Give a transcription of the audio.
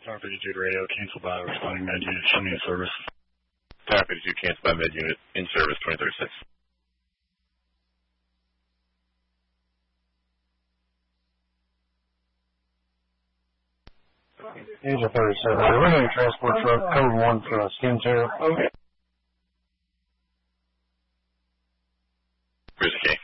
Tower 52 radio, cancel by responding med unit, show me a service. Tower 52, cancel by med unit, in service 2036. Angel 37, we're running a transport truck, code 1 for skin tear. Okay. Where's the K?